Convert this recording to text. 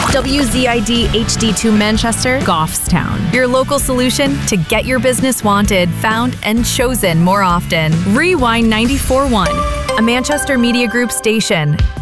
WZID HD2 Manchester, Goffstown. Your local solution to get your business wanted, found, and chosen more often. Rewind 94.1, a Manchester Media Group station.